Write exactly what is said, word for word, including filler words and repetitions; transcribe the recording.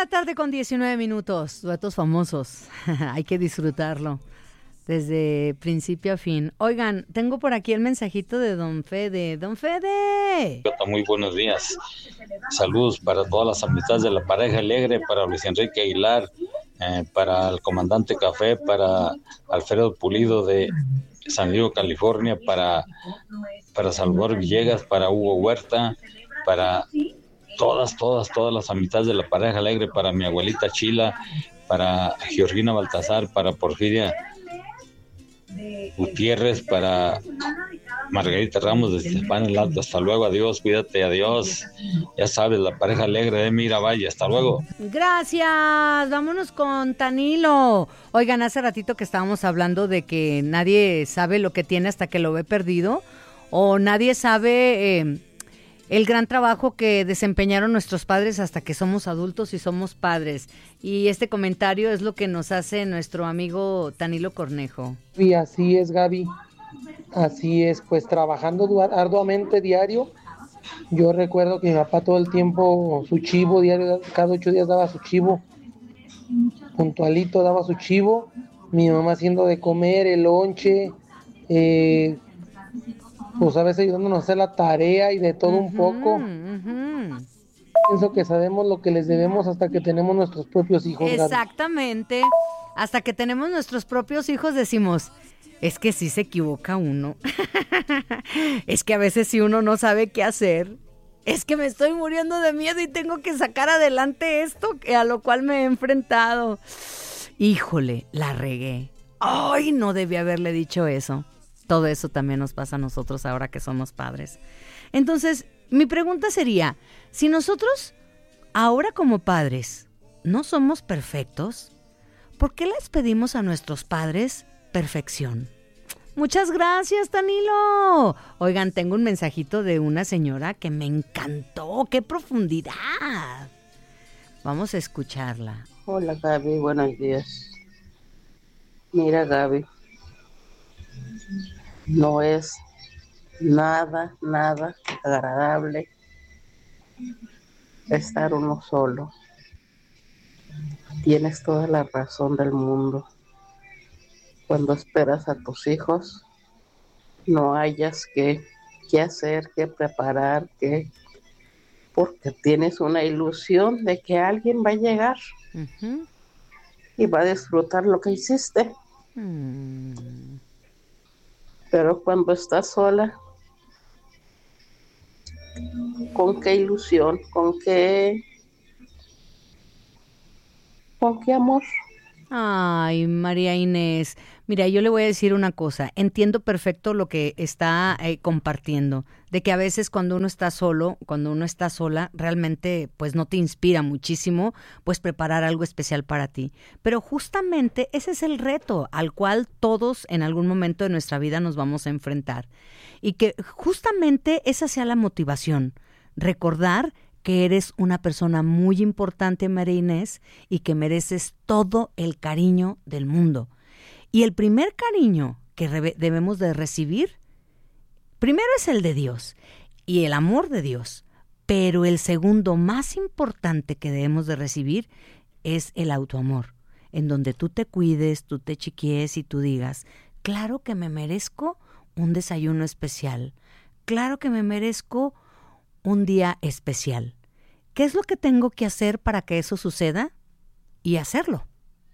la tarde con diecinueve minutos, duetos famosos. Hay que disfrutarlo desde principio a fin. Oigan, tengo por aquí el mensajito de Don Fede. ¡Don Fede! Muy buenos días. Saludos para todas las amistades de la pareja alegre, para Luis Enrique Aguilar, eh, para el comandante Café, para Alfredo Pulido de San Diego, California, para, para Salvador Villegas, para Hugo Huerta, para todas, todas, todas las amistades de la pareja alegre, para mi abuelita Chila, para Georgina Baltasar, para Porfiria Gutiérrez, para Margarita Ramos de Estefan el Alto. Hasta luego, adiós, cuídate, adiós. Ya sabes, la pareja alegre de Miravalle. Hasta luego. Gracias, vámonos con Tanilo. Oigan, hace ratito que estábamos hablando de que nadie sabe lo que tiene hasta que lo ve perdido, o nadie sabe eh, el gran trabajo que desempeñaron nuestros padres hasta que somos adultos y somos padres. Y este comentario es lo que nos hace nuestro amigo Tanilo Cornejo. Y así es, Gaby. Así es, pues trabajando arduamente diario. Yo recuerdo que mi papá todo el tiempo, su chivo diario, cada ocho días daba su chivo. Puntualito daba su chivo. Mi mamá haciendo de comer, el lonche, eh, pues a veces ayudándonos a hacer la tarea y de todo uh-huh, un poco. Uh-huh. Pienso que sabemos lo que les debemos hasta que tenemos nuestros propios hijos. Exactamente. Gaby. Hasta que tenemos nuestros propios hijos decimos, es que sí se equivoca uno. Es que a veces si uno no sabe qué hacer, es que me estoy muriendo de miedo y tengo que sacar adelante esto a lo cual me he enfrentado. Híjole, la regué. Ay, no debí haberle dicho eso. Todo eso también nos pasa a nosotros ahora que somos padres. Entonces, mi pregunta sería, si nosotros, ahora como padres, no somos perfectos, ¿por qué les pedimos a nuestros padres perfección? Muchas gracias, Tanilo. Oigan, tengo un mensajito de una señora que me encantó. ¡Qué profundidad! Vamos a escucharla. Hola, Gaby, buenos días. Mira, Gaby, no es nada, nada agradable estar uno solo. Tienes toda la razón del mundo. Cuando esperas a tus hijos, no hayas que, que hacer, que preparar, que, porque tienes una ilusión de que alguien va a llegar uh-huh. y va a disfrutar lo que hiciste. Uh-huh. Pero cuando estás sola, ¿con qué ilusión? ¿Con qué, con qué amor? Ay, María Inés, mira, yo le voy a decir una cosa, entiendo perfecto lo que está eh, compartiendo, de que a veces cuando uno está solo, cuando uno está sola, realmente pues no te inspira muchísimo, pues preparar algo especial para ti, pero justamente ese es el reto al cual todos en algún momento de nuestra vida nos vamos a enfrentar, y que justamente esa sea la motivación, recordar que eres una persona muy importante, María Inés, y que mereces todo el cariño del mundo. Y el primer cariño que re- debemos de recibir, primero es el de Dios y el amor de Dios, pero el segundo más importante que debemos de recibir es el autoamor, en donde tú te cuides, tú te chiquies y tú digas, claro que me merezco un desayuno especial, claro que me merezco un día especial. ¿Qué es lo que tengo que hacer para que eso suceda? Y hacerlo.